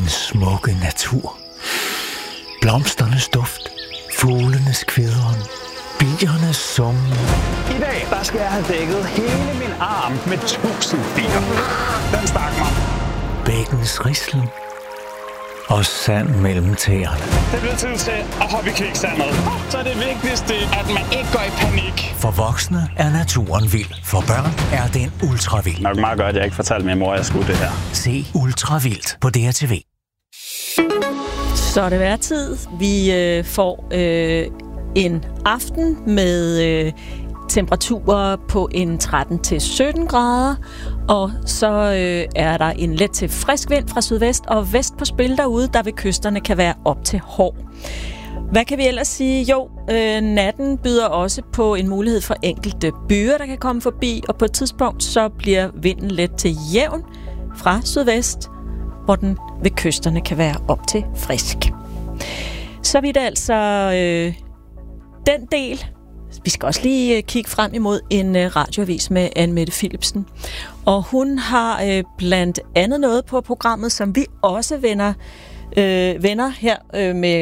Den smukke natur. Blomsternes duft. Fuglenes kvidren. Biernes summen. I dag, der skal jeg have dækket hele min arm med 1000 bier. Den stak mig. Bækkens rislen. Og sand mellem tæerne. Det bliver tid til at hoppe i kviksandet. Så er det vigtigste, at man ikke går i panik. For voksne er naturen vild. For børn er den ultravild. Nok meget godt, at jeg ikke fortalte min mor, at jeg skulle det her. Se Ultravildt på DRTV. Så er det værtid. Vi får en aften med temperaturer på en 13-17 grader, og så er der en let til frisk vind fra sydvest og vest på spil derude, der ved kysterne kan være op til hård. Hvad kan vi ellers sige? Jo, natten byder også på en mulighed for enkelte byer, der kan komme forbi, og på et tidspunkt så bliver vinden let til jævn fra sydvest, hvor den ved kysterne kan være op til frisk. Så vidt altså den del. Vi skal også lige kigge frem imod en radioavis med Anne-Mette Philipsen. Og hun har blandt andet noget på programmet, som vi også vender her med